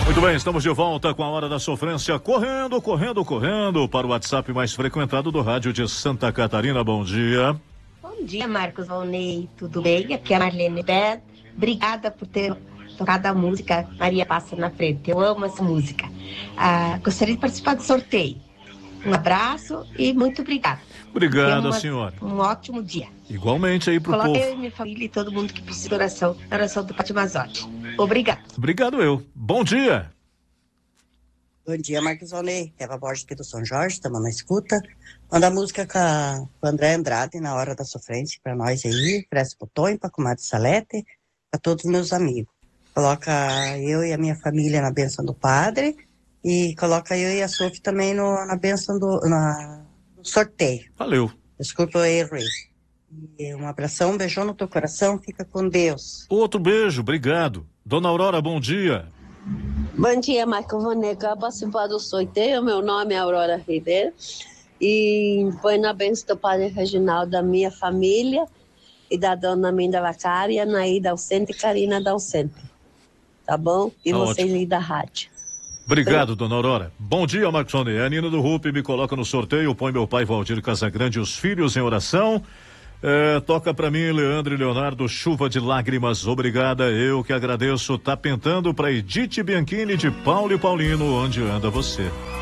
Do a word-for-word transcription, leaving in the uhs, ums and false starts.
Muito bem, estamos de volta com a Hora da Sofrência, correndo, correndo, correndo para o WhatsApp mais frequentado do rádio de Santa Catarina. Bom dia. Bom dia, Marcos Valnei, tudo bem? Aqui é a Marlene Beth. Obrigada por ter tocado a música Maria Passa na Frente. Eu amo essa música. Ah, gostaria de participar do sorteio. Um abraço e muito obrigada. Obrigado, uma, senhora. Um ótimo dia. Igualmente aí pro Coloque povo. eu e minha família e todo mundo que precisa de oração, na oração do Pátio Mazotti. Obrigado. Obrigado eu. Bom dia. Bom dia, Marcos Valnei. Eva Borges aqui do São Jorge, estamos na escuta. Manda a música com, a, com o André Andrade, Na Hora da Sofrência, para nós aí, Crespo Tonho, para a comadre Salete, para todos os meus amigos. Coloca eu e a minha família na bênção do padre e coloca eu e a Sophie também no, na bênção do na, no sorteio. Valeu. Desculpa o erro aí. E um abração, um beijão no teu coração, fica com Deus. Outro beijo, obrigado. Dona Aurora, bom dia. Bom dia, Marco Vaneca. Participar do sorteio, meu nome é Aurora Ribeiro e foi na bênção do Padre Reginaldo da minha família e da dona Minda Lacária, Naída Alcente e Karina Dalcente. Tá bom? E Tá vocês ótimo. aí da rádio. Obrigado, dona Aurora. Bom dia, Marconi. A Nina do Rupi me coloca no sorteio, põe meu pai Valdir Casagrande e os filhos em oração. É, toca pra mim, Leandro e Leonardo, Chuva de Lágrimas, obrigada, eu que agradeço. Tá pintando pra Edith Bianchini de Paulo e Paulino, onde anda você.